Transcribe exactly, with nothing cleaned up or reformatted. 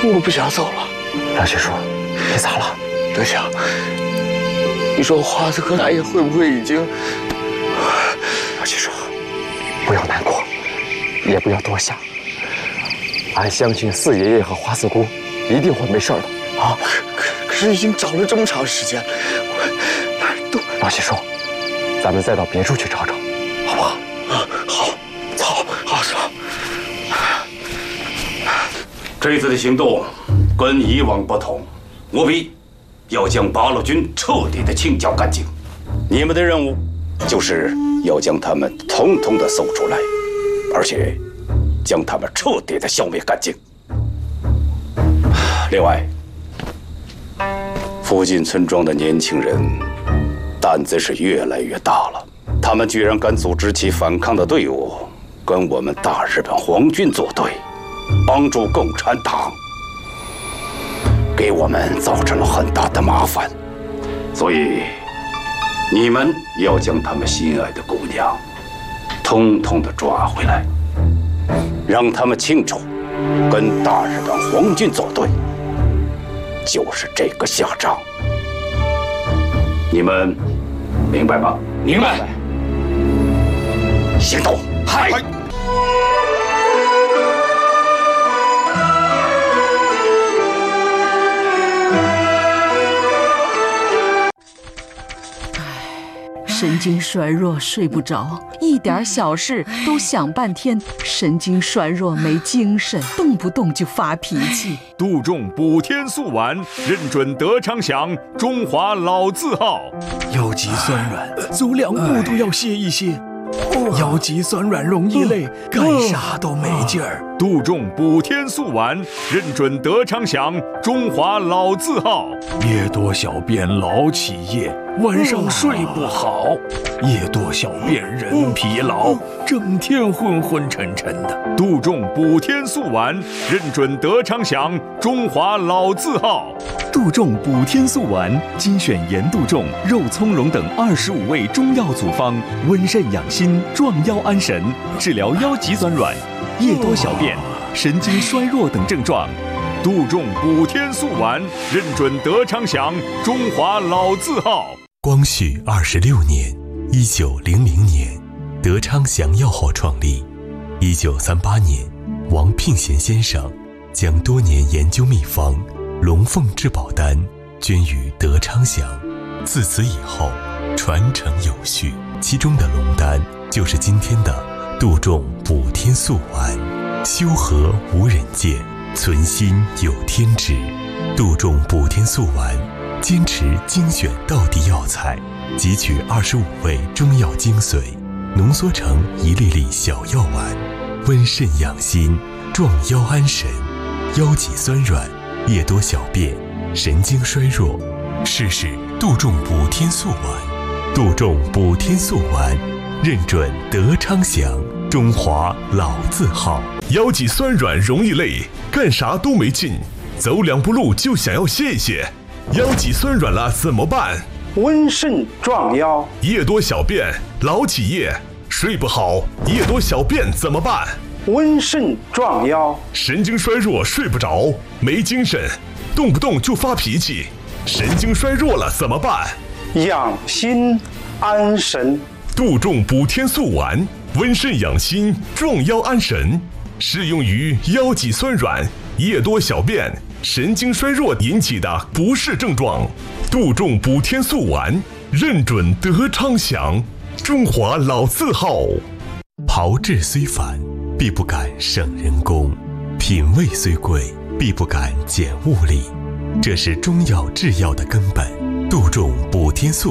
我不想走了。 老七叔，你咋了？ 德强，你说花子和大爷会不会已经…… 老七叔，不要难过，也不要多想。俺相信四爷爷和花四姑一定会没事的啊！ 可可是已经找了这么长时间了，我哪儿都…… 老七叔，咱们再到别处去找找，好不好？ 啊，好，走，好走。 这次的行动跟以往不同，务必要将八路军彻底的清剿干净。你们的任务就是要将他们统统的搜出来，而且将他们彻底的消灭干净。另外，附近村庄的年轻人胆子是越来越大了，他们居然敢组织起反抗的队伍，跟我们大日本皇军作对，帮助共产党，给我们造成了很大的麻烦。所以，你们要将他们心爱的姑娘，统统的抓回来，让他们清楚，跟大日本皇军作对，就是这个下场。你们明白吗？ 明白。 行动！嗨！ 神经衰弱，睡不着，一点小事都想半天。神经衰弱，没精神，动不动就发脾气。 杜仲补天素丸，认准德昌祥，中华老字号。 腰脊酸软，走两步都要歇一歇。腰脊酸软容易累，干啥都没劲儿。 杜仲补天素丸，认准德昌祥，中华老字号。 夜多小便老起夜，晚上睡不好。夜多小便人疲劳，整天昏昏沉沉的。 杜仲补天素丸，认准德昌祥，中华老字号。 杜仲补天素丸，精选盐杜仲、肉苁蓉等二十五味中药组方，温肾养心，壮腰安神，治疗腰脊酸软、夜多小便、神经衰弱等症状。 杜仲补天素丸，认准德昌祥，中华老字号。 光绪二十六年，一九零零年，德昌祥药号创立。一九三八年，王聘贤先生将多年研究秘方龙凤至宝丹捐于德昌祥，自此以后传承有序。其中的龙丹就是今天的杜仲补天素丸。修和无人见，存心有天知。杜仲补天素丸坚持精选道地药材，汲取二十五味中药精髓，浓缩成一粒粒小药丸，温肾养心，壮腰安神，腰脊酸软，夜多小便，神经衰弱，试试杜仲补天素丸。杜仲补天素丸，认准德昌祥，中华老字号。 腰脊酸软容易累，干啥都没劲，走两步路就想要歇一歇。腰脊酸软了怎么办？ 温肾壮腰。 夜多小便老起夜，睡不好，夜多小便怎么办？ 温肾壮腰。 神经衰弱睡不着，没精神，动不动就发脾气，神经衰弱了怎么办？ 养心安神。 杜仲补天素丸，温肾养心，壮腰安神，适用于腰脊酸软、夜多小便、神经衰弱引起的不适症状。杜仲补天素丸，认准德昌祥，中华老字号。 炮制虽繁，必不敢省人工；品味虽贵，必不敢减物力。这是中药制药的根本。杜仲补天素